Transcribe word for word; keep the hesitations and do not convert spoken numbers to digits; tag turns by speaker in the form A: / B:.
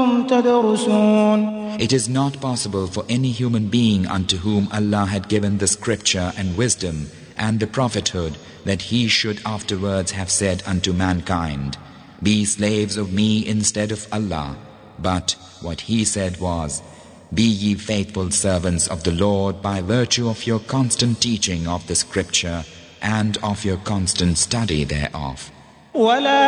A: كنتم تدرسون.
B: It is not possible for any human being unto whom Allah had given the scripture and wisdom and the prophethood that he should afterwards have said unto mankind, Be slaves of me instead of Allah. But what he said was, Be ye faithful servants of the Lord by virtue of your constant teaching of the scripture and of your constant study thereof.
A: ولا